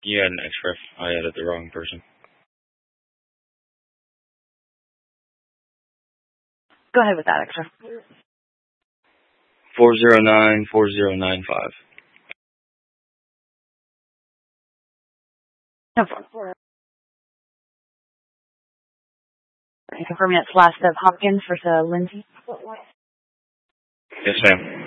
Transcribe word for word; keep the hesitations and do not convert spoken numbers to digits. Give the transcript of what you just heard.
You had an X-ref. I added the wrong person. Go ahead with that extra. Four zero nine four zero nine five. No problem. Confirming it's last of Hopkins versus Lindsay. Yes, ma'am.